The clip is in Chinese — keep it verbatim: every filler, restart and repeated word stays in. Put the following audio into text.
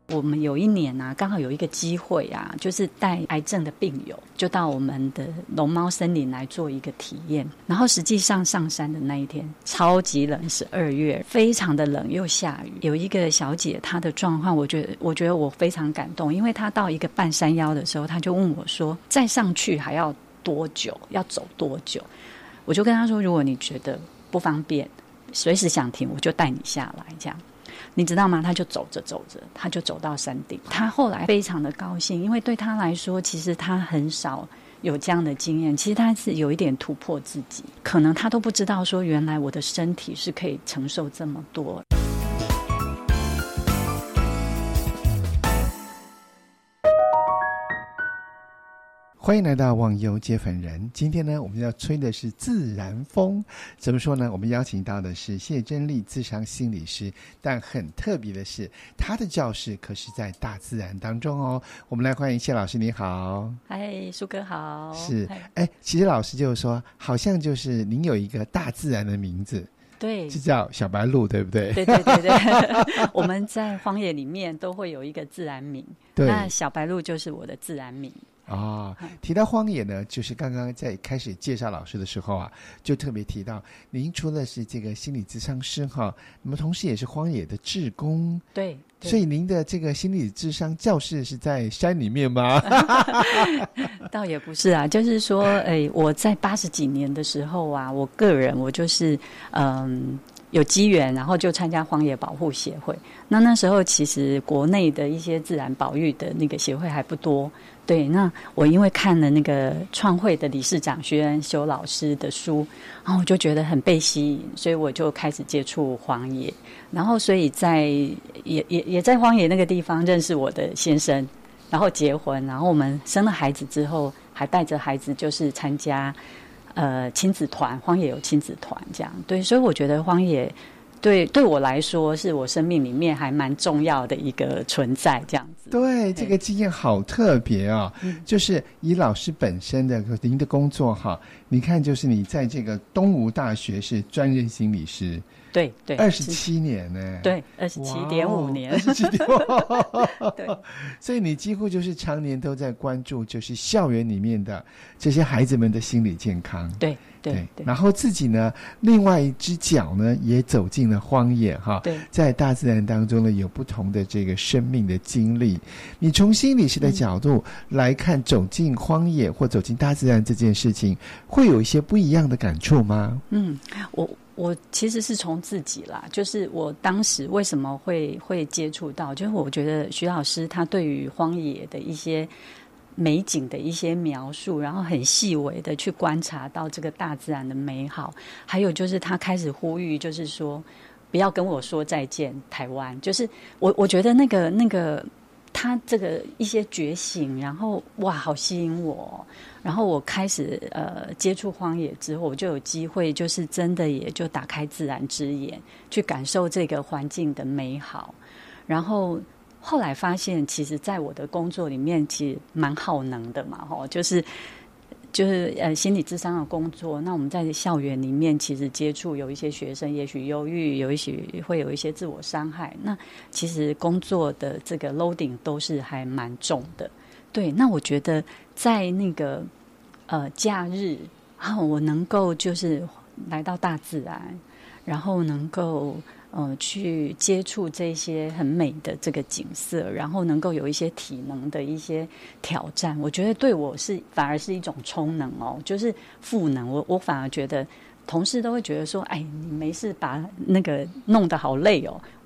我们有一年啊，刚好有一个机会啊，就是带癌症的病友就到我们的龙猫森林来做一个体验。然后实际上上山的那一天超级冷，十二月非常的冷又下雨。有一个小姐她的状况，我觉得我觉得我非常感动，因为她到一个半山腰的时候，她就问我说再上去还要多久，要走多久。我就跟她说，如果你觉得不方便随时想停我就带你下来这样。你知道吗？他就走着走着他就走到山顶。他后来非常的高兴，因为对他来说其实他很少有这样的经验，其实他是有一点突破自己，可能他都不知道说原来我的身体是可以承受这么多。 欢迎来到忘忧接粉人。今天呢，我们要吹的是自然风。怎么说呢？我们邀请到的是谢真丽諮商心理师，但很特别的是，她的教室可是在大自然当中哦。我们来欢迎谢老师，你好。 嗨，苏哥好。 是，哎，其实老师就是说，好像就是您有一个大自然的名字。 对， 是叫小白鹿，对不对？ 对对对对，我们在荒野里面都会有一个自然名， 对， 那小白鹿就是我的自然名。 哦，提到荒野呢，就是刚刚在开始介绍老师的时候啊，就特别提到您除了是这个心理咨商师哈，那么同时也是荒野的志工。 对， 所以您的这个心理諮商教室是在山里面吗？ 倒也不是啊，就是说，哎，我在八十几年的时候啊，我个人我就是嗯。有机缘，然后就参加荒野保护协会。那那时候其实国内的一些自然保育的那个协会还不多。对，那我因为看了那个创会的理事长徐恩修老师的书，然后我就觉得很被吸引，所以我就开始接触荒野。然后所以在也也也在荒野那个地方认识我的先生，然后结婚，然后我们生了孩子之后，还带着孩子就是参加呃，亲子团，荒野有亲子团这样。对，所以我觉得荒野对对我来说是我生命里面还蛮重要的一个存在这样子。 对，这个经验好特别哦、嗯、就是以老师本身的您的工作哈，你看就是你在这个东吴大学是专任心理师。 对对， 二十七年呢？ 对，二十七点五年， 二十七点五。 对， 所以你几乎就是常年都在关注，就是校园里面的这些孩子们的心理健康。 对对 对, 对。 然后自己呢，另外一只脚呢，也走进了荒野哈。 对， 在大自然当中呢，有不同的这个生命的经历。你从心理师的角度来看，走进荒野或走进大自然这件事情，会有一些不一样的感触吗？ 嗯，我。我其实是从自己啦，就是我当时为什么会会接触到，就是我觉得徐老师他对于荒野的一些美景的一些描述，然后很细微的去观察到这个大自然的美好，还有就是他开始呼吁，就是说不要跟我说再见台湾，就是我我觉得那个那个他这个一些觉醒，然后哇好吸引我，然后我开始呃接触荒野之后，我就有机会就是真的也就打开自然之眼，去感受这个环境的美好。然后后来发现其实在我的工作里面其实蛮耗能的嘛，就是就是呃心理咨商的工作，那我们在校园里面其实接触有一些学生也许忧郁，有一些会有一些自我伤害，那其实工作的这个 loading 都是还蛮重的。对，那我觉得在那个呃假日啊，我能够就是来到大自然，然后能够呃去接触这些很美的这个景色，然后能够有一些体能的一些挑战，我觉得对我是反而是一种充能哦，就是赋能。我我反而觉得同事都会觉得说，哎，你没事把那个弄得好累哦。